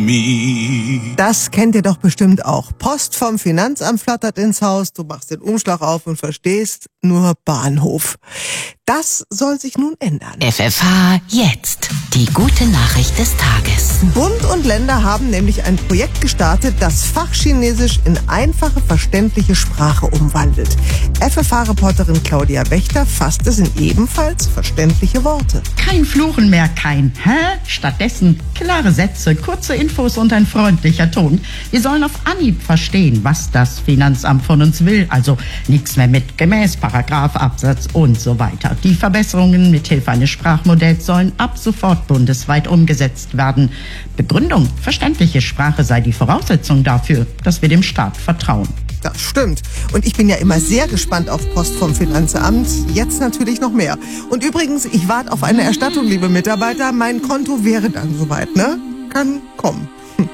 me. Das kennt ihr doch bestimmt auch. Post vom Finanzamt flattert ins Haus, du machst den Umschlag auf und verstehst nur Bahnhof. Das soll sich nun ändern. FFH jetzt. Die gute Nachricht des Tages. Bund und Länder haben nämlich ein Projekt gestartet, das Fachchinesisch in einfache, verständliche Sprache umwandelt. FFH-Reporterin Claudia Wächter fasst es in ebenfalls verständliche Worte. Kein Fluchen mehr, kein Hä? Stattdessen klare Sätze, kurze Infos und ein freundlicher Ton. Wir sollen auf Anhieb verstehen, was das Finanzamt von uns will. Also nichts mehr mit gemäß, Paragraph, Absatz und so weiter. Die Verbesserungen mithilfe eines Sprachmodells sollen ab sofort bundesweit umgesetzt werden. Begründung: verständliche Sprache sei die Voraussetzung dafür, dass wir dem Staat vertrauen. Das stimmt. Und ich bin ja immer sehr gespannt auf Post vom Finanzamt. Jetzt natürlich noch mehr. Und übrigens, ich warte auf eine Erstattung, liebe Mitarbeiter. Mein Konto wäre dann soweit, ne? Kann kommen.